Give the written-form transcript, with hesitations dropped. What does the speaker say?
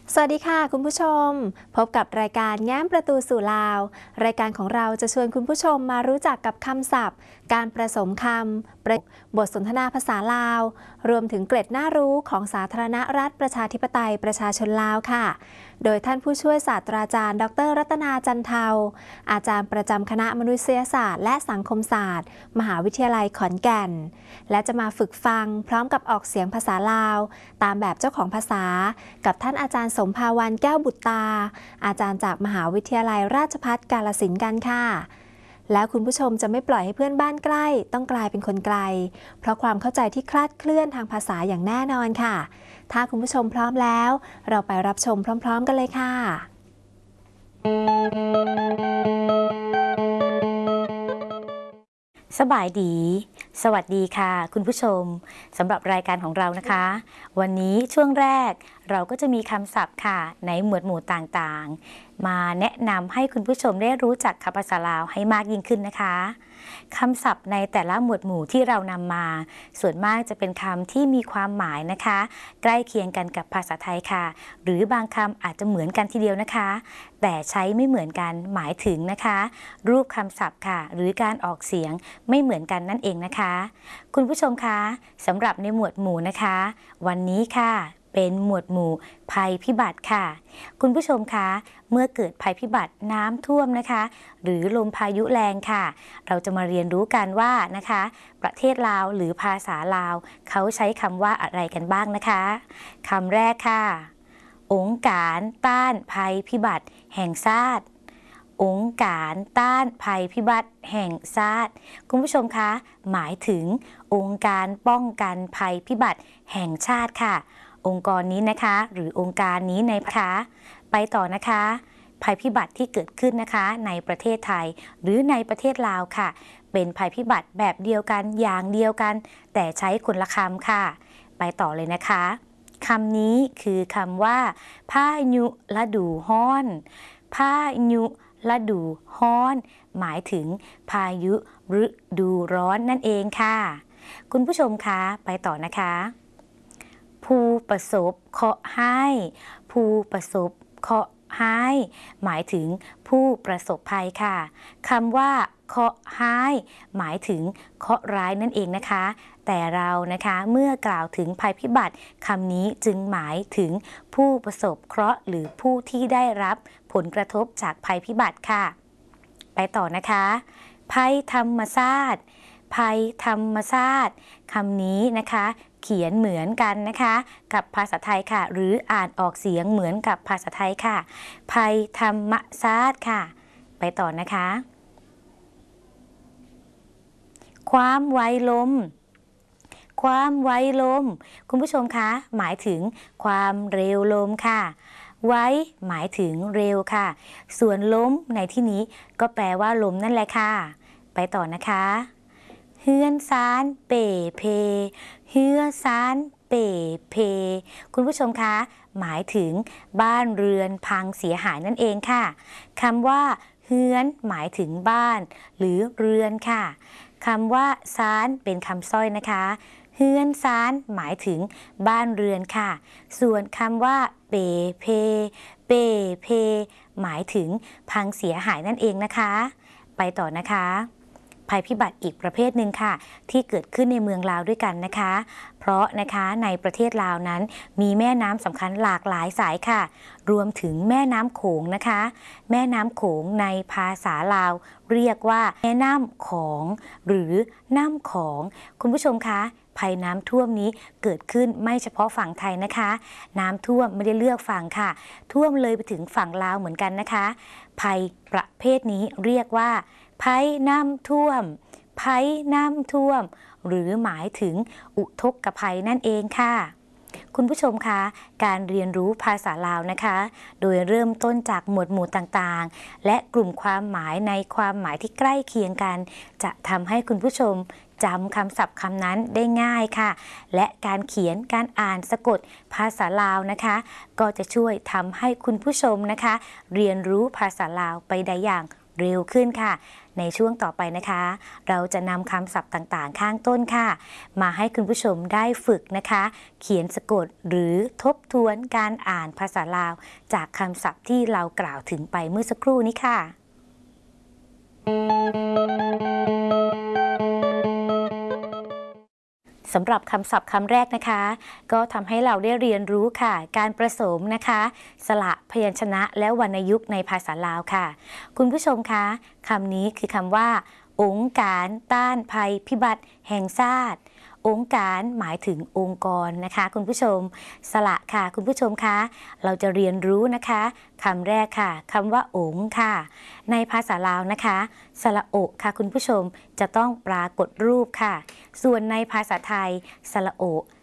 สวัสดีค่ะคุณผู้ชมพบกับรายการแง้มประตูสู่ลาวรายการของเราจะชวนคุณผู้ชมมารู้จักกับคำศัพท์การผสมคำบทสนทนาภาษาลาวรวมถึงเกร็ดน่ารู้ของสาธารณรัฐประชาธิปไตยประชาชนลาวค่ะโดยท่านผู้ช่วยศาสตราจารย์ดร.รัตนาจันเทาอาจารย์ประจำคณะมนุษยศาสตร์และสังคมศาสตร์มหาวิทยาลัยขอนแก่นและจะมาฝึกฟังพร้อมกับออกเสียงภาษาลาวตามแบบเจ้าของภาษากับท่านอาจารย์สมภาวันแก้วบุตรตาอาจารย์จากมหาวิทยาลัยราชภัฏกาฬสินธุ์กันค่ะแล้วคุณผู้ชมจะไม่ปล่อยให้เพื่อนบ้านใกล้ต้องกลายเป็นคนไกลเพราะความเข้าใจที่คลาดเคลื่อนทางภาษาอย่างแน่นอนค่ะถ้าคุณผู้ชมพร้อมแล้วเราไปรับชมพร้อมๆกันเลยค่ะสบายดีสวัสดีค่ะคุณผู้ชมสำหรับรายการของเรานะคะวันนี้ช่วงแรกเราก็จะมีคำศัพท์ค่ะในหมวดหมู่ต่างๆมาแนะนำให้คุณผู้ชมได้รู้จักคำภาษาลาวให้มากยิ่งขึ้นนะคะคำศัพท์ในแต่ละหมวดหมู่ที่เรานำมาส่วนมากจะเป็นคำที่มีความหมายนะคะใกล้เคียงกันกับภาษาไทยค่ะหรือบางคำอาจจะเหมือนกันทีเดียวนะคะแต่ใช้ไม่เหมือนกันหมายถึงนะคะรูปคำศัพท์ค่ะหรือการออกเสียงไม่เหมือนกันนั่นเองนะคะคุณผู้ชมคะสำหรับในหมวดหมู่นะคะวันนี้ค่ะเป็นหมวดหมู่ภัยพิบัติค่ะคุณผู้ชมคะเมื่อเกิดภัยพิบัติน้ำท่วมนะคะหรือลมพายุแรงค่ะเราจะมาเรียนรู้กันว่านะคะประเทศลาวหรือภาษาลาวเขาใช้คำว่าอะไรกันบ้างนะคะคำแรกค่ะองค์การต้านภัยพิบัติแห่งชาติองค์การต้านภัยพิบัติแห่งชาติคุณผู้ชมคะหมายถึงองค์การป้องกันภัยพิบัติแห่งชาติค่ะองค์กรนี้นะคะหรือองค์การนี้ในนะคะไปต่อนะคะภัยพิบัติที่เกิดขึ้นนะคะในประเทศไทยหรือในประเทศลาวค่ะเป็นภัยพิบัติแบบเดียวกันอย่างเดียวกันแต่ใช้คนละคำค่ะไปต่อเลยนะคะคำนี้คือคำว่าพายุฤดูร้อนพายุฤดูร้อนหมายถึงพายุฤดูร้อนนั่นเองค่ะคุณผู้ชมคะไปต่อนะคะผู้ประสบเคราะห์ให้ผู้ประสบเคราะห์ให้หมายถึงผู้ประสบภัยค่ะคำว่าเคราะห์ให้หมายถึงเคราะห์ร้ายนั่นเองนะคะแต่เรานะคะเมื่อกล่าวถึงภัยพิบัติคำนี้จึงหมายถึงผู้ประสบเคราะห์หรือผู้ที่ได้รับผลกระทบจากภัยพิบัติค่ะไปต่อนะคะภัยธรรมชาติภัยธรรมชาติคำนี้นะคะเขียนเหมือนกันนะคะกับภาษาไทยค่ะหรืออ่านออกเสียงเหมือนกับภาษาไทยค่ะภัยธรรมชาติค่ะไปต่อนะคะความไวลมความไวลมคุณผู้ชมคะหมายถึงความเร็วลมค่ะไว้หมายถึงเร็วค่ะส่วนลมในที่นี้ก็แปลว่าลมนั่นแหละค่ะไปต่อนะคะเฮือนซานเป่เพเฮือซานเป่เพคุณผู้ชมคะหมายถึงบ้านเรือนพังเสียหายนั่นเองค่ะคำว่าเฮือนหมายถึงบ้านหรือเรือนค่ะคำว่าซานเป็นคำสร้อยนะคะเฮือนซานหมายถึงบ้านเรือนค่ะส่วนคำว่าเป่เพเป่เพหมายถึงพังเสียหายนั่นเองนะคะไปต่อนะคะภัยพิบัติอีกประเภทหนึ่งค่ะที่เกิดขึ้นในเมืองลาวด้วยกันนะคะเพราะนะคะในประเทศลาวนั้นมีแม่น้ำสำคัญหลากหลายสายค่ะรวมถึงแม่น้ำโขงนะคะแม่น้ำโขงในภาษาลาวเรียกว่าแม่น้ำของหรือน้ำของคุณผู้ชมคะภัยน้ำท่วมนี้เกิดขึ้นไม่เฉพาะฝั่งไทยนะคะน้ำท่วมไม่ได้เลือกฝั่งค่ะท่วมเลยไปถึงฝั่งลาวเหมือนกันนะคะภัยประเภทนี้เรียกว่าภัยน้ำท่วมภัยน้ำท่วมหรือหมายถึงอุทกภัยนั่นเองค่ะคุณผู้ชมคะการเรียนรู้ภาษาลาวนะคะโดยเริ่มต้นจากหมวดหมู่ต่างๆและกลุ่มความหมายในความหมายที่ใกล้เคียงกันจะทำให้คุณผู้ชมจำคำศัพท์คำนั้นได้ง่ายค่ะและการเขียนการอ่านสะกดภาษาลาวนะคะก็จะช่วยทำให้คุณผู้ชมนะคะเรียนรู้ภาษาลาวไปได้อย่างเร็วขึ้นค่ะในช่วงต่อไปนะคะเราจะนำคำศัพท์ต่างๆข้างต้นค่ะมาให้คุณผู้ชมได้ฝึกนะคะเขียนสะกดหรือทบทวนการอ่านภาษาลาวจากคำศัพท์ที่เรากล่าวถึงไปเมื่อสักครู่นี้ค่ะสำหรับคำศัพท์คำแรกนะคะก็ทำให้เราได้เรียนรู้ค่ะการผสมนะคะสระพยัญชนะและวรรณยุกต์ในภาษาลาวค่ะคุณผู้ชมคะคำนี้คือคำว่าองค์การต้านภัยพิบัติแห่งชาติองค์การหมายถึงองค์กรนะคะคุณผู้ชมสระค่ะคุณผู้ชมคะเราจะเรียนรู้นะคะคำแรกค่ะคำว่าองค์ค่ะในภาษาลาวนะคะสระโอค่ะคุณผู้ชมจะต้องปรากฏรูปค่ะส่วนในภาษาไทยสระโอ